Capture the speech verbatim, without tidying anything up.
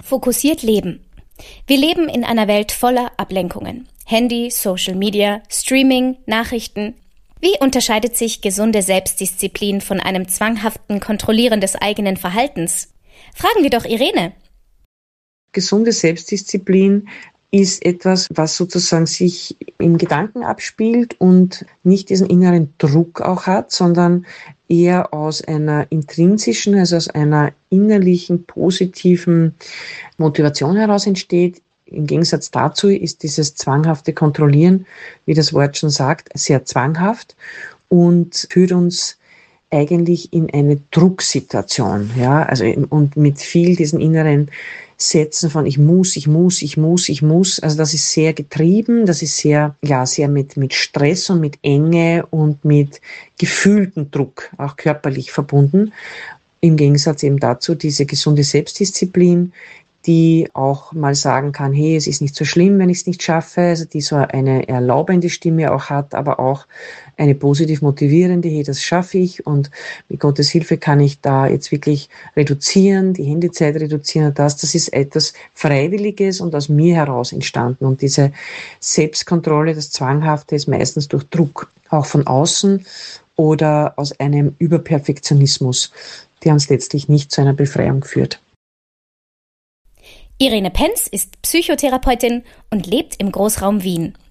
Fokussiert leben. Wir leben in einer Welt voller Ablenkungen. Handy, Social Media, Streaming, Nachrichten. Wie unterscheidet sich gesunde Selbstdisziplin von einem zwanghaften Kontrollieren des eigenen Verhaltens? Fragen wir doch Irene. Gesunde Selbstdisziplin ist etwas, was sozusagen sich im Gedanken abspielt und nicht diesen inneren Druck auch hat, sondern eher aus einer intrinsischen, also aus einer innerlichen, positiven Motivation heraus entsteht. Im Gegensatz dazu ist dieses zwanghafte Kontrollieren, wie das Wort schon sagt, sehr zwanghaft und führt uns eigentlich in eine Drucksituation, ja, also und mit viel diesen inneren Sätzen von ich muss, ich muss, ich muss, ich muss. Also das ist sehr getrieben, das ist sehr, ja, sehr mit, mit Stress und mit Enge und mit gefühltem Druck, auch körperlich verbunden. Im Gegensatz eben dazu diese gesunde Selbstdisziplin, die auch mal sagen kann, hey, es ist nicht so schlimm, wenn ich es nicht schaffe, also die so eine erlaubende Stimme auch hat, aber auch eine positiv motivierende, hey, das schaffe ich und mit Gottes Hilfe kann ich da jetzt wirklich reduzieren, die Handyzeit reduzieren und das, das ist etwas Freiwilliges und aus mir heraus entstanden und diese Selbstkontrolle, das Zwanghafte ist meistens durch Druck, auch von außen oder aus einem Überperfektionismus, der uns letztlich nicht zu einer Befreiung führt. Irene Penz ist Psychotherapeutin und lebt im Großraum Wien.